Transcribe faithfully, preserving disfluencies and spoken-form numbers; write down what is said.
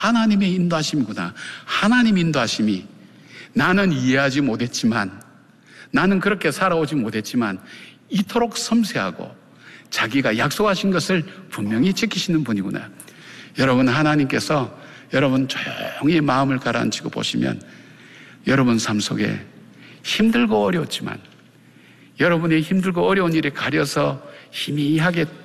하나님의 인도하심이구나. 하나님 인도하심이 나는 이해하지 못했지만, 나는 그렇게 살아오지 못했지만 이토록 섬세하고 자기가 약속하신 것을 분명히 지키시는 분이구나. 여러분, 하나님께서 여러분 조용히 마음을 가라앉히고 보시면 여러분 삶 속에 힘들고 어려웠지만, 여러분의 힘들고 어려운 일에 가려서 희미하게